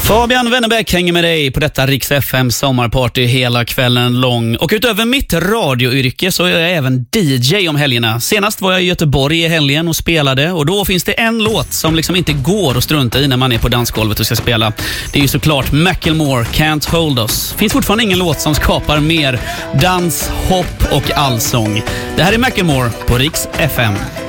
Fabian Wennerbäck hänger med dig på detta Rix FM sommarparty hela kvällen lång. Och utöver mitt radioyrke så är jag även DJ om helgerna. Senast var jag i Göteborg i helgen och spelade. Och då finns det en låt som liksom inte går att strunta i när man är på dansgolvet och ska spela. Det är ju såklart Macklemore, Can't Hold Us. Finns fortfarande ingen låt som skapar mer dans, hopp och allsång. Det här är Macklemore på Rix FM.